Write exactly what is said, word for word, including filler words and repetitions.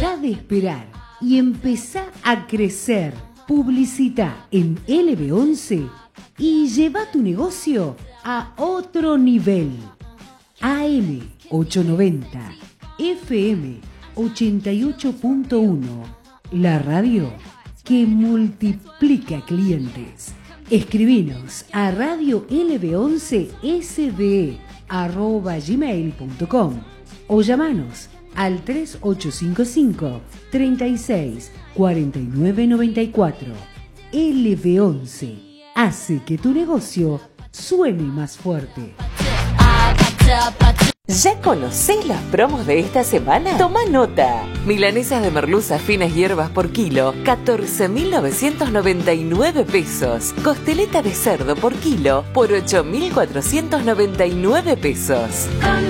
Deja de esperar y empezá a crecer. Publicita en L B once y lleva tu negocio a otro nivel. A M ochocientos noventa, F M ochenta y ocho punto uno, la radio que multiplica clientes. Escribinos a radio L B once S D E arroba gmail punto com o llamanos al tres ocho cinco cinco, treinta y seis, cuarenta y nueve noventa y cuatro. L B once hace que tu negocio suene más fuerte. ¿Ya conocés las promos de esta semana? Toma nota. Milanesas de merluza finas hierbas por kilo, catorce mil novecientos noventa y nueve pesos. Costeleta de cerdo por kilo por ocho mil cuatrocientos noventa y nueve pesos.